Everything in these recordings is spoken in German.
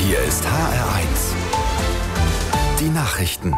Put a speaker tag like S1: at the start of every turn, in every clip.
S1: Hier ist HR1. Die Nachrichten.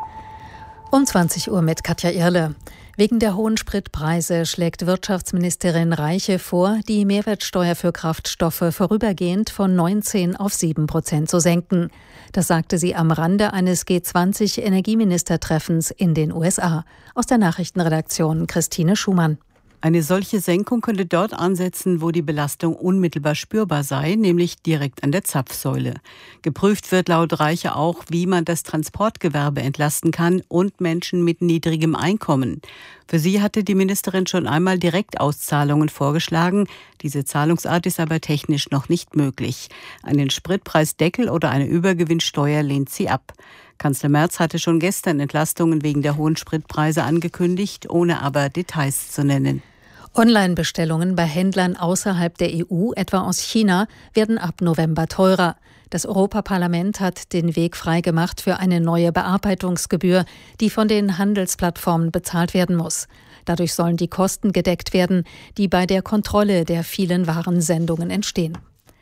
S2: Um 20 Uhr mit Katja Irle. Wegen der hohen Spritpreise schlägt Wirtschaftsministerin Reiche vor, die Mehrwertsteuer für Kraftstoffe vorübergehend von 19 auf 7% zu senken. Das sagte sie am Rande eines G20-Energieministertreffens in den USA. Aus der Nachrichtenredaktion Christine Schumann.
S3: Eine solche Senkung könnte dort ansetzen, wo die Belastung unmittelbar spürbar sei, nämlich direkt an der Zapfsäule. Geprüft wird laut Reiche auch, wie man das Transportgewerbe entlasten kann und Menschen mit niedrigem Einkommen. Für sie hatte die Ministerin schon einmal Direktauszahlungen vorgeschlagen. Diese Zahlungsart ist aber technisch noch nicht möglich. Einen Spritpreisdeckel oder eine Übergewinnsteuer lehnt sie ab. Kanzler Merz hatte schon gestern Entlastungen wegen der hohen Spritpreise angekündigt, ohne aber Details zu nennen.
S2: Online-Bestellungen bei Händlern außerhalb der EU, etwa aus China, werden ab November teurer. Das Europaparlament hat den Weg freigemacht für eine neue Bearbeitungsgebühr, die von den Handelsplattformen bezahlt werden muss. Dadurch sollen die Kosten gedeckt werden, die bei der Kontrolle der vielen Warensendungen entstehen.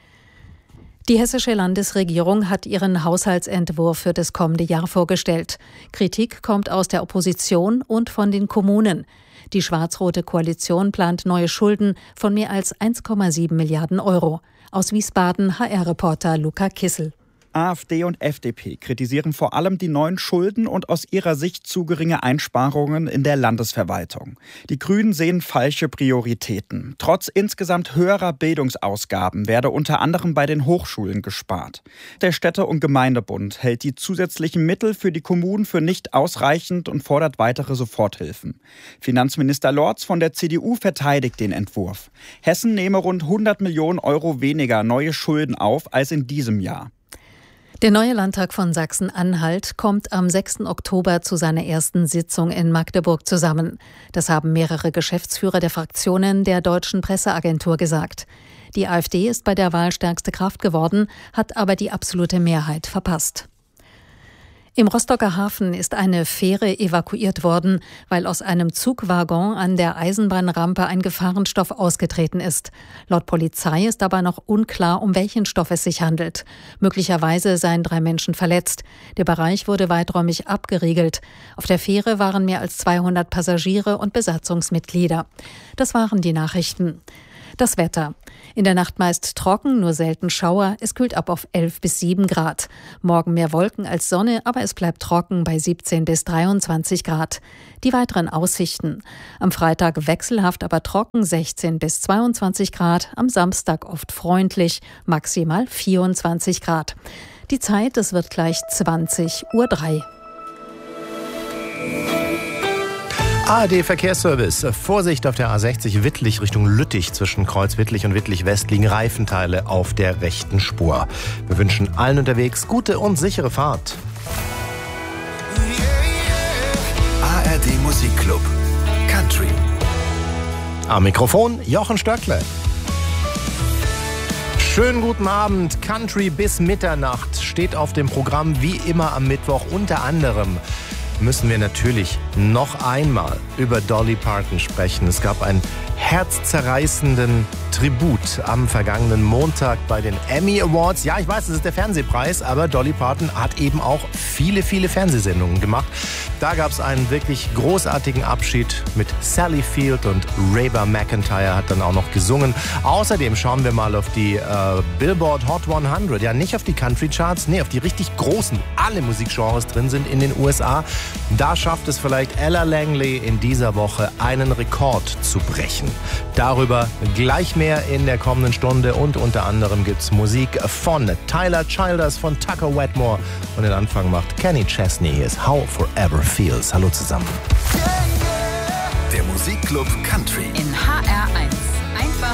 S2: Die hessische Landesregierung hat ihren Haushaltsentwurf für das kommende Jahr vorgestellt. Kritik kommt aus der Opposition und von den Kommunen. Die schwarz-rote Koalition plant neue Schulden von mehr als 1,7 Milliarden Euro. Aus Wiesbaden HR-Reporter Luca Kissel.
S4: AfD und FDP kritisieren vor allem die neuen Schulden und aus ihrer Sicht zu geringe Einsparungen in der Landesverwaltung. Die Grünen sehen falsche Prioritäten. Trotz insgesamt höherer Bildungsausgaben werde unter anderem bei den Hochschulen gespart. Der Städte- und Gemeindebund hält die zusätzlichen Mittel für die Kommunen für nicht ausreichend und fordert weitere Soforthilfen. Finanzminister Lorz von der CDU verteidigt den Entwurf. Hessen nehme rund 100 Millionen Euro weniger neue Schulden auf als in diesem Jahr.
S2: Der neue Landtag von Sachsen-Anhalt kommt am 6. Oktober zu seiner ersten Sitzung in Magdeburg zusammen. Das haben mehrere Geschäftsführer der Fraktionen der Deutschen Presseagentur gesagt. Die AfD ist bei der Wahl stärkste Kraft geworden, hat aber die absolute Mehrheit verpasst. Im Rostocker Hafen ist eine Fähre evakuiert worden, weil aus einem Zugwaggon an der Eisenbahnrampe ein Gefahrenstoff ausgetreten ist. Laut Polizei ist aber noch unklar, um welchen Stoff es sich handelt. Möglicherweise seien 3 Menschen verletzt. Der Bereich wurde weiträumig abgeriegelt. Auf der Fähre waren mehr als 200 Passagiere und Besatzungsmitglieder. Das waren die Nachrichten. Das Wetter. In der Nacht meist trocken, nur selten Schauer. Es kühlt ab auf 11 bis 7 Grad. Morgen mehr Wolken als Sonne, aber es bleibt trocken bei 17 bis 23 Grad. Die weiteren Aussichten. Am Freitag wechselhaft, aber trocken 16 bis 22 Grad. Am Samstag oft freundlich, maximal 24 Grad. Die Zeit, es wird gleich 20:03 Uhr.
S5: ARD-Verkehrsservice. Vorsicht auf der A60 Wittlich Richtung Lüttich. Zwischen Kreuz Wittlich und Wittlich West liegen Reifenteile auf der rechten Spur. Wir wünschen allen unterwegs gute und sichere Fahrt.
S1: ARD Musikclub Country.
S5: Am Mikrofon Jochen Stöckle. Schönen guten Abend. Country bis Mitternacht steht auf dem Programm wie immer am Mittwoch. Unter anderem müssen wir natürlich noch einmal über Dolly Parton sprechen. Es gab einen herzzerreißenden Tribut am vergangenen Montag bei den Emmy Awards. Ja, ich weiß, es ist der Fernsehpreis, aber Dolly Parton hat eben auch viele, viele Fernsehsendungen gemacht. Da gab es einen wirklich großartigen Abschied mit Sally Field und Reba McEntire hat dann auch noch gesungen. Außerdem schauen wir mal auf die Billboard Hot 100. Ja, nicht auf die Country Charts, nee, auf die richtig großen, alle Musikgenres drin sind in den USA. Da schafft es vielleicht Ella Langley in dieser Woche einen Rekord zu brechen. Darüber gleich mehr in der kommenden Stunde und unter anderem gibt's Musik von Tyler Childers, von Tucker Wetmore und den Anfang macht Kenny Chesney. Hier ist How Forever Feels. Hallo zusammen.
S1: Der Musikclub Country
S6: in HR1.